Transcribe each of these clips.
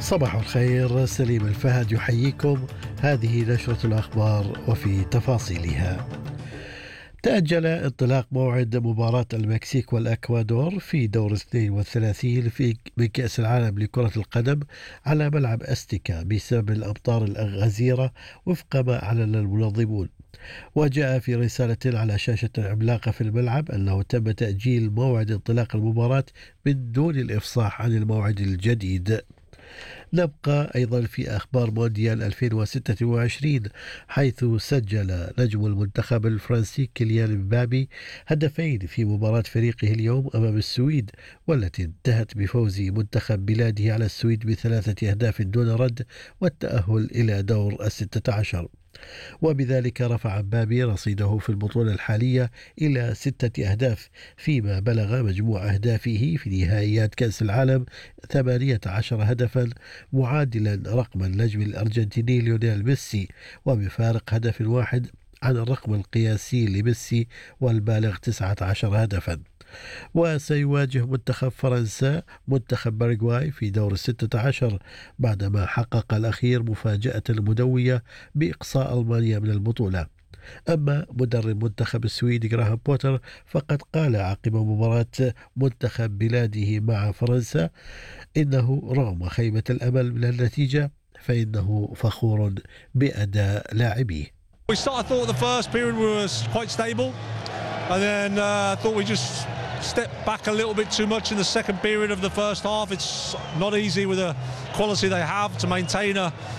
صباح الخير. سليم الفهد يحييكم. هذه نشرة الأخبار وفي تفاصيلها. تأجل انطلاق موعد مباراة المكسيك والأكوادور في دور 32 من كأس العالم لكرة القدم على ملعب أستيكا بسبب الأمطار الغزيرة وفق ما أعلن المنظمون. وجاء في رسالة على شاشة عملاقة في الملعب أنه تم تأجيل موعد انطلاق المباراة من دون الإفصاح عن الموعد الجديد. نبقى أيضا في أخبار مونديال 2026، حيث سجل نجم المنتخب الفرنسي كيليان مبابي هدفين في مباراة فريقه اليوم أمام السويد، والتي انتهت بفوز منتخب بلاده على السويد ب3 أهداف دون رد والتأهل إلى دور 16. وبذلك رفع مبابي رصيده في البطولة الحالية إلى 6 أهداف، فيما بلغ مجموع أهدافه في نهائيات كأس العالم 18 هدفا، معادلا رقم النجم الأرجنتيني ليونيل ميسي، وبفارق هدف واحد عن الرقم القياسي لميسي والبالغ 19 هدفا. وسيواجه منتخب فرنسا منتخب باراغواي في دور 16 بعدما حقق الأخير مفاجأة مدوية بإقصاء ألمانيا من البطولة. أما مدرب منتخب السويد غراهام بوتر فقد قال عقب مباراة منتخب بلاده مع فرنسا إنه رغم خيبة الأمل من النتيجة فإنه فخور بأداء لاعبيه. I thought the first period was quite stable, and then I thought we just stepped back a little bit too much in the second period of the first half. It's not easy with the quality they have to maintain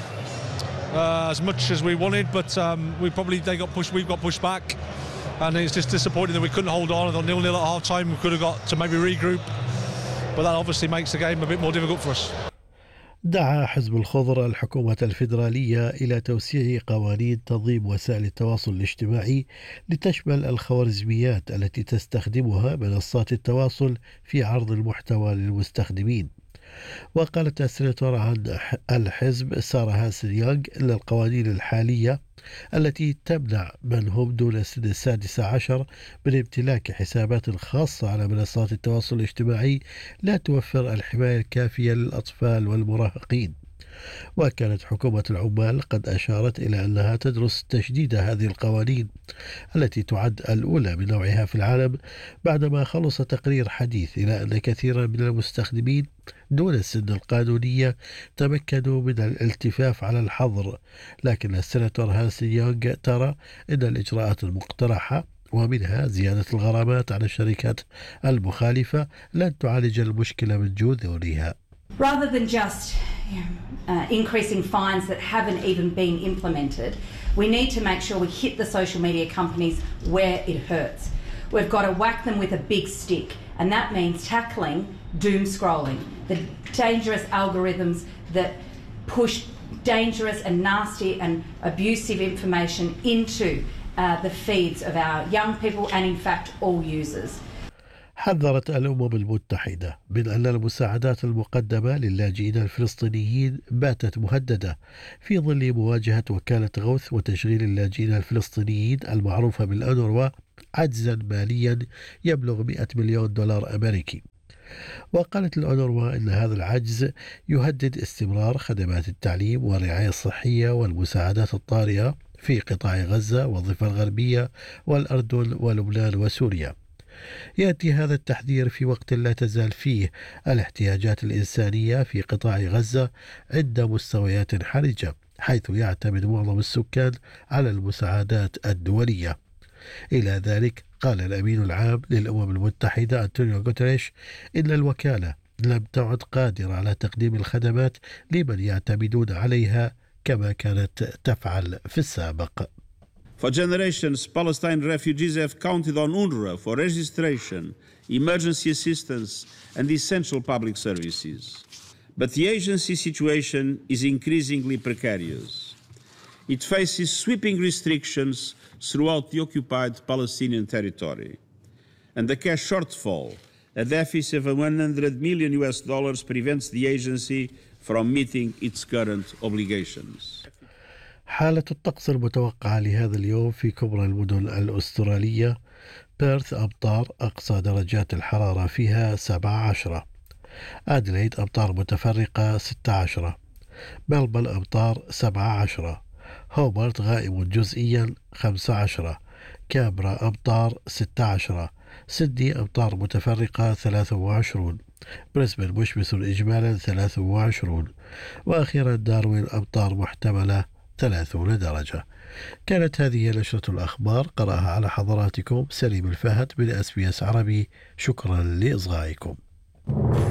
as much as we wanted, but we've got pushed back, and it's just disappointing that we couldn't hold on. I thought 0-0 at half time, we could have got to maybe regroup, but that obviously makes the game a bit more difficult for us. دعا حزب الخضر الحكومة الفيدرالية إلى توسيع قوانين تنظيم وسائل التواصل الاجتماعي لتشمل الخوارزميات التي تستخدمها منصات التواصل في عرض المحتوى للمستخدمين. وقالت السيناتور عن الحزب سارة هانسن يونغ أن القوانين الحالية التي تمنع من هم دون السن 16 من امتلاك حسابات خاصة على منصات التواصل الاجتماعي لا توفر الحماية الكافية للأطفال والمراهقين. وكانت حكومة العمال قد أشارت إلى أنها تدرس تشديد هذه القوانين التي تعد الأولى من نوعها في العالم، بعدما خلص تقرير حديث إلى أن كثيرا من المستخدمين دون السن القانونية تمكنوا من الالتفاف على الحظر. لكن السيناتور هانسن يونغ ترى أن الإجراءات المقترحة ومنها زيادة الغرامات على الشركات المخالفة لن تعالج المشكلة من جذورها. Rather than just increasing fines that haven't even been implemented, we need to make sure we hit the social media companies where it hurts. We've got to whack them with a big stick, and that means tackling doom scrolling, the dangerous algorithms that push dangerous and nasty and abusive information into the feeds of our young people and in fact all users. حذرت الأمم المتحدة من أن المساعدات المقدمة للاجئين الفلسطينيين باتت مهددة في ظل مواجهة وكالة غوث وتشغيل اللاجئين الفلسطينيين المعروفة بالأونروا عجزا ماليا يبلغ 100 مليون دولار أمريكي. وقالت الأونروا أن هذا العجز يهدد استمرار خدمات التعليم والرعاية الصحية والمساعدات الطارئة في قطاع غزة والضفة الغربية والأردن ولبنان وسوريا. يأتي هذا التحذير في وقت لا تزال فيه الاحتياجات الإنسانية في قطاع غزة عند مستويات حرجة، حيث يعتمد معظم السكان على المساعدات الدولية. إلى ذلك قال الأمين العام للأمم المتحدة أنطونيو غوتيريش إن الوكالة لم تعد قادرة على تقديم الخدمات لمن يعتمدون عليها كما كانت تفعل في السابق. For generations, Palestine refugees have counted on UNRWA for registration, emergency assistance, and essential public services. But the agency situation is increasingly precarious. It faces sweeping restrictions throughout the occupied Palestinian territory. And the cash shortfall, a deficit of $100 million prevents the agency from meeting its current obligations. حالة الطقس المتوقعة لهذا اليوم في كبرى المدن الأسترالية: بيرث أمطار، أقصى درجات الحرارة فيها 17. أدليد أمطار متفرقة 16. ملبورن أمطار 17. هوبرت غائم جزئيا 15. كامبرا أمطار 16. سيدني أمطار متفرقة 23. بريسبن مشمس إجمالا 23. وأخيرا داروين أمطار محتملة 30 درجة. كانت هذه نشرة الأخبار قرأها على حضراتكم سليم الفهد من SBS عربي. شكرا لإصغائكم.